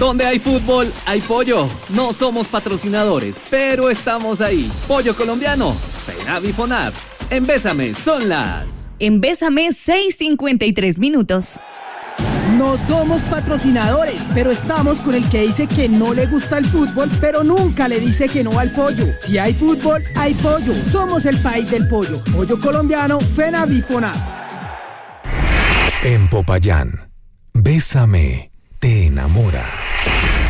Donde hay fútbol, hay pollo. No somos patrocinadores, pero estamos ahí. Pollo colombiano, FENAV y FONAV. En Bésame son las... En Bésame, 6:53. No somos patrocinadores, pero estamos con el que dice que no le gusta el fútbol, pero nunca le dice que no al pollo. Si hay fútbol, hay pollo. Somos el país del pollo. Pollo colombiano, FENAV y FONAV. En Popayán, Bésame te enamora.